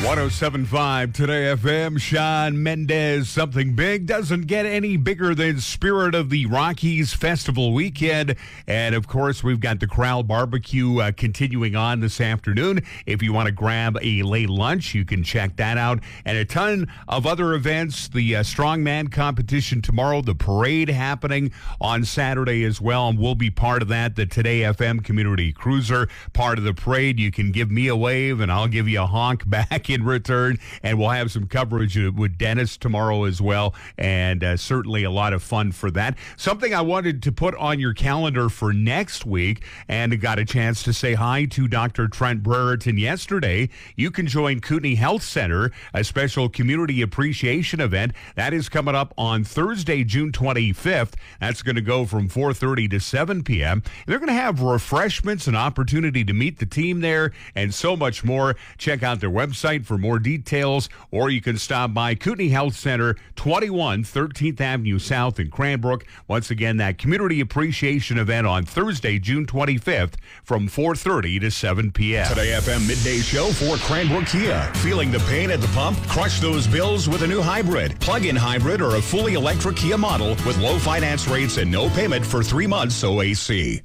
107.5 Today FM. Shawn Mendes, something big doesn't get any bigger than Spirit of the Rockies Festival weekend. And of course, we've got the Corral Barbecue continuing on this afternoon. If you want to grab a late lunch, you can check that out. And a ton of other events. The Strongman competition tomorrow, the parade happening on Saturday as well. And we'll be part of that. The Today FM Community Cruiser, part of the parade. You can give me a wave and I'll give you a honk back in return, and we'll have some coverage with Dennis tomorrow as well, and certainly a lot of fun for that. Something I wanted to put on your calendar for next week, and got a chance to say hi to Dr. Trent Brereton yesterday. You can join Kootenai Health Center, a special community appreciation event. That is coming up on Thursday, June 25th. That's going to go from 4:30 to 7 p.m. They're going to have refreshments, an opportunity to meet the team there, and so much more. Check out their website for more details, or you can stop by Kootenai Health Center, 21 13th Avenue South in Cranbrook. Once again, that community appreciation event on Thursday, June 25th from 4:30 to 7 p.m. Today FM Midday Show for Cranbrook Kia. Feeling the pain at the pump? Crush those bills with a new hybrid, plug-in hybrid, or a fully electric Kia model with low finance rates and no payment for 3 months OAC.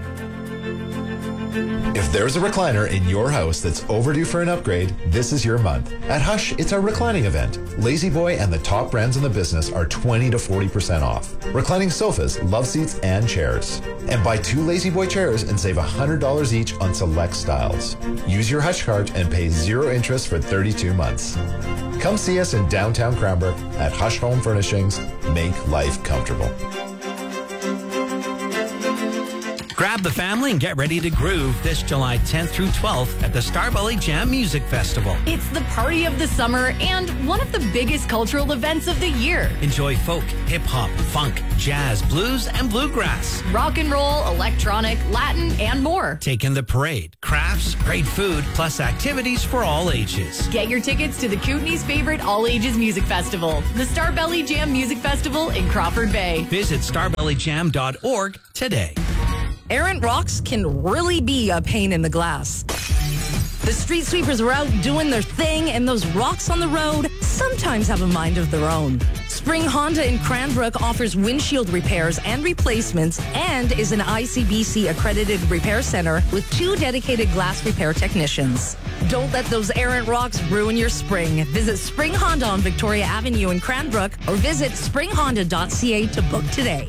If there's a recliner in your house that's overdue for an upgrade, this is your month. At Hush, it's our reclining event. Lazy Boy and the top brands in the business are 20 to 40% off. Reclining sofas, love seats, and chairs. And buy 2 Lazy Boy chairs and save $100 each on select styles. Use your Hush card and pay 0 interest for 32 months. Come see us in downtown Cranbrook at Hush Home Furnishings. Make life comfortable. Grab the family and get ready to groove this July 10th through 12th at the Starbelly Jam Music Festival. It's the party of the summer and one of the biggest cultural events of the year. Enjoy folk, hip-hop, funk, jazz, blues, and bluegrass. Rock and roll, electronic, Latin, and more. Take in the parade, crafts, great food, plus activities for all ages. Get your tickets to the Kootenai's favorite all-ages music festival, the Starbelly Jam Music Festival in Crawford Bay. Visit starbellyjam.org today. Errant rocks can really be a pain in the glass. The street sweepers are out doing their thing, and those rocks on the road sometimes have a mind of their own. Spring Honda in Cranbrook offers windshield repairs and replacements and is an ICBC accredited repair center with 2 dedicated glass repair technicians. Don't let those errant rocks ruin your spring. Visit Spring Honda on Victoria Avenue in Cranbrook or visit springhonda.ca to book today.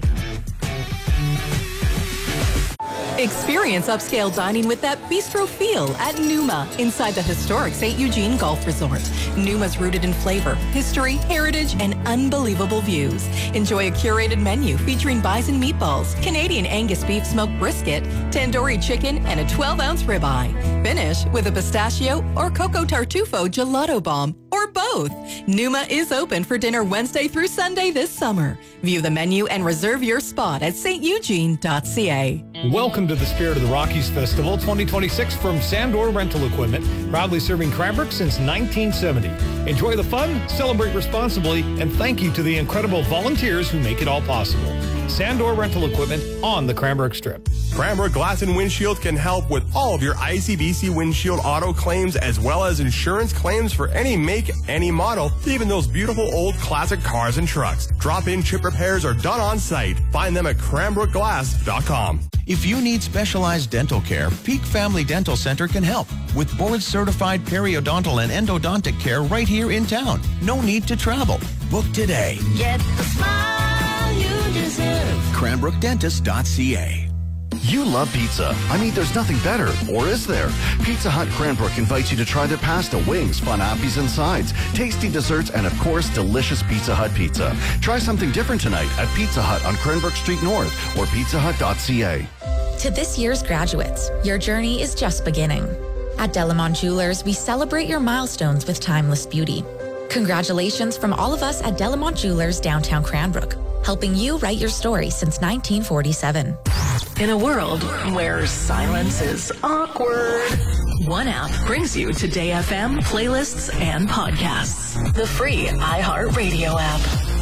Experience upscale dining with that bistro feel at Numa inside the historic St. Eugene Golf Resort. Numa's rooted in flavor, history, heritage, and unbelievable views. Enjoy a curated menu featuring bison meatballs, Canadian Angus beef smoked brisket, tandoori chicken, and a 12-ounce ribeye. Finish with a pistachio or cocoa tartufo gelato bomb, or both. Numa is open for dinner Wednesday through Sunday this summer. View the menu and reserve your spot at steugene.ca. Welcome to the Spirit of the Rockies Festival 2026 from Sandor Rental Equipment, proudly serving Cranbrook since 1970. Enjoy the fun, celebrate responsibly, and thank you to the incredible volunteers who make it all possible. Sandor Rental Equipment on the Cranbrook Strip. Cranbrook Glass and Windshield can help with all of your ICBC windshield auto claims, as well as insurance claims for any make, any model, even those beautiful old classic cars and trucks. Drop-in chip repairs are done on site. Find them at cranbrookglass.com. If you need specialized dental care, Peak Family Dental Center can help with board-certified periodontal and endodontic care right here in town. No need to travel. Book today. Get the smile you deserve. CranbrookDentist.ca. You love pizza. I mean, there's nothing better, or is there? Pizza Hut Cranbrook invites you to try their pasta, wings, fun appies and sides, tasty desserts, and of course, delicious Pizza Hut pizza. Try something different tonight at Pizza Hut on Cranbrook Street North or pizzahut.ca. To this year's graduates, your journey is just beginning. At Delamont Jewelers, we celebrate your milestones with timeless beauty. Congratulations from all of us at Delamont Jewelers, downtown Cranbrook, helping you write your story since 1947. In a world where silence is awkward, one app brings you Today FM playlists and podcasts. The free iHeartRadio app.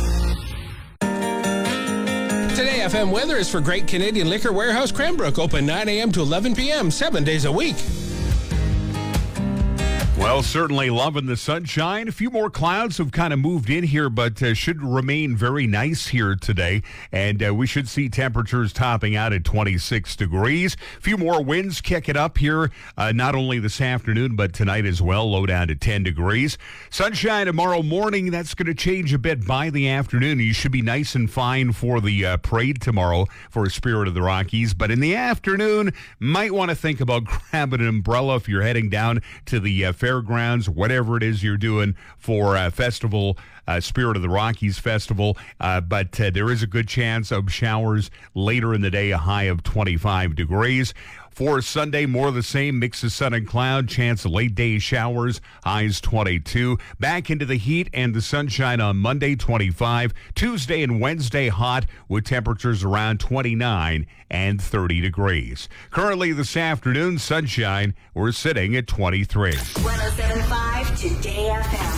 Today FM weather is for Great Canadian Liquor Warehouse Cranbrook, open 9 a.m. to 11 p.m., 7 days a week. Well, certainly loving the sunshine. A few more clouds have kind of moved in here, but should remain very nice here today. And we should see temperatures topping out at 26 degrees. A few more winds kicking up here, not only this afternoon, but tonight as well, low down to 10 degrees. Sunshine tomorrow morning. That's going to change a bit by the afternoon. You should be nice and fine for the parade tomorrow for Spirit of the Rockies. But in the afternoon, might want to think about grabbing an umbrella if you're heading down to the fairgrounds, whatever it is you're doing for festival, Spirit of the Rockies Festival. But there is a good chance of showers later in the day, a high of 25 degrees. For Sunday, more of the same, mix of sun and cloud, chance of late day showers, highs 22. Back into the heat and the sunshine on Monday, 25. Tuesday and Wednesday, hot with temperatures around 29 and 30 degrees. Currently this afternoon, sunshine, we're sitting at 23. 107.5 Today FM.